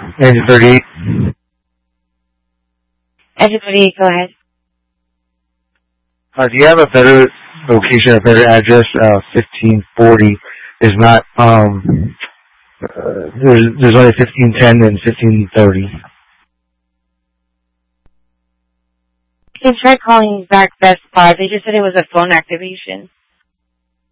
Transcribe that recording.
Engine 38. Engine 38, go ahead. Do you have a better location, a better address? 1540 is not, there's only 1510 and 1530. You can try calling back Best Buy. They just said it was a phone activation.